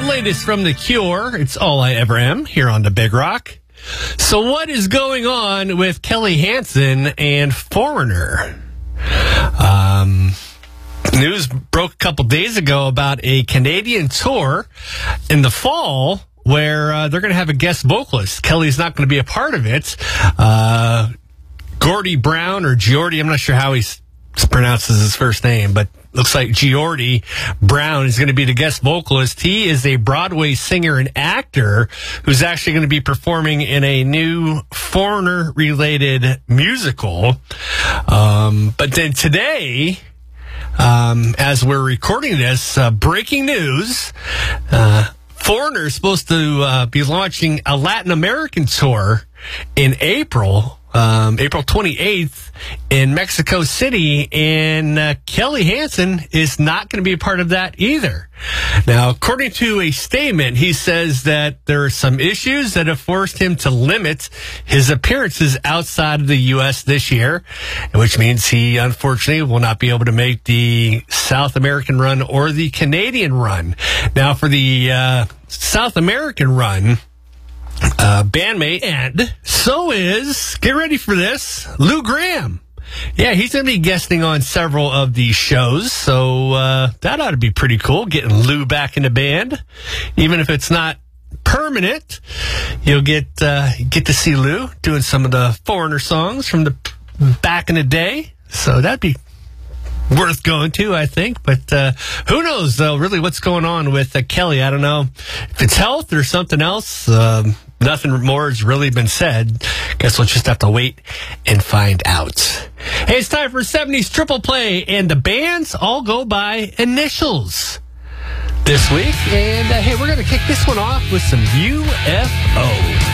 latest from The Cure. It's All I Ever Am here on the Big Rock. So what is going on with Kelly Hansen and Foreigner? News broke a couple days ago about a Canadian tour in the fall where they're going to have a guest vocalist. Kelly's not going to be a part of it. Gordy Brown, or Geordie, I'm not sure how he pronounces his first name, but looks like Geordie Brown is going to be the guest vocalist. He is a Broadway singer and actor who's actually going to be performing in a new Foreigner-related musical. But then today, as we're recording this, breaking news, Foreigner is supposed to be launching a Latin American tour in April 28th in Mexico City, and Kelly Hansen is not going to be a part of that either. Now, according to a statement, he says that there are some issues that have forced him to limit his appearances outside of the U.S. this year, which means he, unfortunately, will not be able to make the South American run or the Canadian run. Now, for the South American run, bandmate, and so is, get ready for this, Lou Gramm. Yeah, he's going to be guesting on several of these shows, so that ought to be pretty cool, getting Lou back in the band. Even if it's not permanent, you'll get to see Lou doing some of the Foreigner songs from the back in the day, so that'd be worth going to, I think. But who knows, though, really what's going on with Kelly. I don't know if it's health or something else. Nothing more has really been said. Guess we'll just have to wait and find out. Hey, it's time for 70s Triple Play, and the bands all go by initials this week. And hey, we're going to kick this one off with some UFO.